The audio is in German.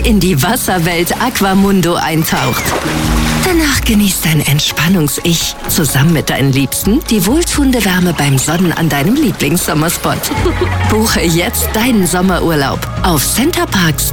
in die Wasserwelt Aquamundo eintaucht. Danach genießt dein Entspannungs-Ich zusammen mit deinen Liebsten die wohltuende Wärme beim Sonnen an deinem Lieblingssommerspot. Buche jetzt deinen Sommerurlaub auf centerparks.de.